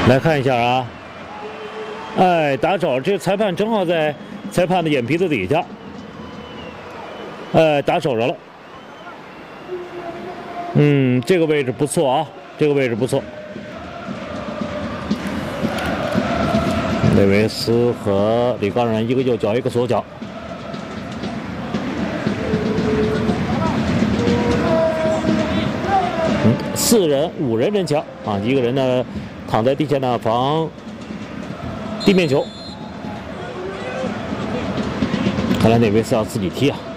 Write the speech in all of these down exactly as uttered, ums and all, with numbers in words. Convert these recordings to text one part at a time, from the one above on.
来看一下啊，哎，打手，这裁判正好在裁判的眼皮子底下，哎，打手着了。嗯，这个位置不错啊，这个位置不错。内维斯和李高然一个右脚，一个左脚。嗯，四人、五人人墙啊，一个人呢躺在地下呢防地面球。看来内维斯要自己踢啊。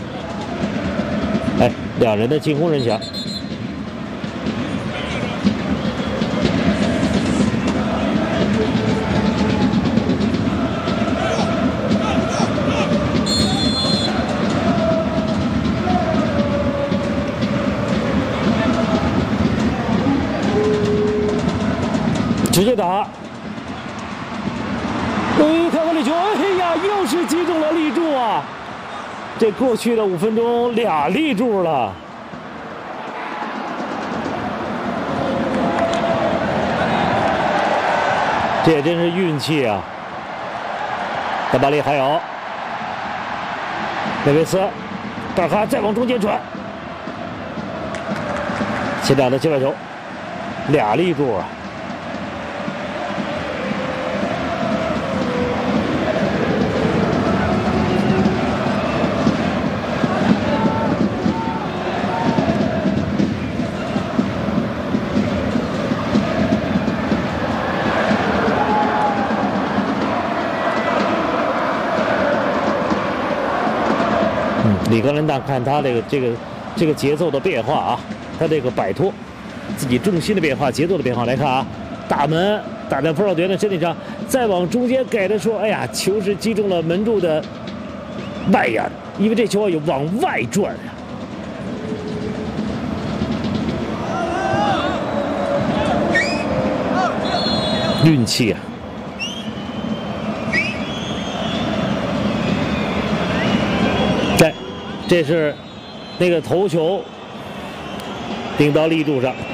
哎，两人的进攻人墙。直接打，哎，看看这球，哎呀，又是击中了立柱啊！这过去的五分钟俩立柱了，这也真是运气啊！大巴黎还有内维斯，巴尔哈再往中间传，前两的接发球，俩立柱啊！里格兰达看他这个这个这个节奏的变化啊，他这个摆脱自己重心的变化、节奏的变化来看啊，大门打在普尔德的身体上，再往中间给的时候，哎呀，球是击中了门柱的外沿，因为这球有往外转呀、啊，运气啊！对。这是那个头球顶到立柱上，